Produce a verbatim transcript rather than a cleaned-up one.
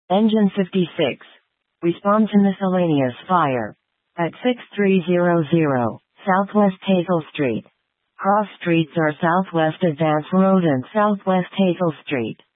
Engine fifty-six. Respond to miscellaneous fire. At six three zero zero, Southwest Hazel Street. Cross streets are Southwest Advance Road and Southwest Hazel Street.